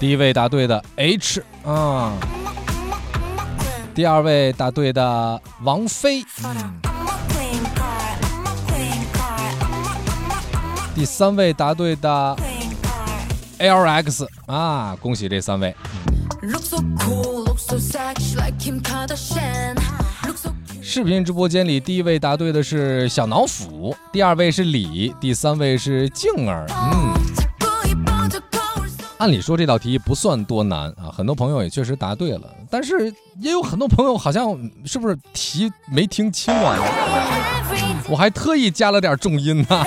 第一位答对的 H 啊，第二位答对的王菲，第三位答对的 LX 啊，恭喜这3位。视频直播间里，第一位答对的是小脑斧，第二位是李，第三位是静儿。按理说这道题不算多难啊，很多朋友也确实答对了，但是也有很多朋友好像是不是题没听清啊？我还特意加了点重音呢。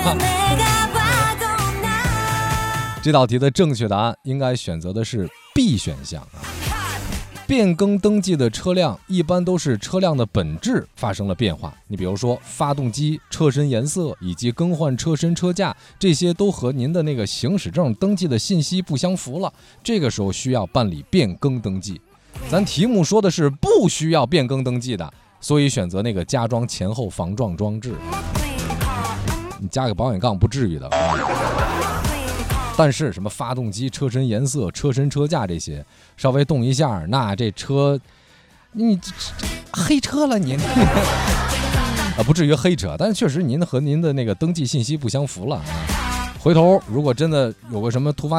这道题的正确答案应该选择的是 B 选项啊。变更登记的车辆一般都是车辆的本质发生了变化，你比如说发动机、车身颜色以及更换车身车架，这些都和您的那个行驶证登记的信息不相符了，这个时候需要办理变更登记。咱题目说的是不需要变更登记的，所以选择那个加装前后防撞装置。你加个保险杠不至于的。但是什么发动机、车身颜色、车身车架这些稍微动一下，那这车你黑车了您不至于黑车，但是确实您和您的那个登记信息不相符了。回头如果真的有个什么突发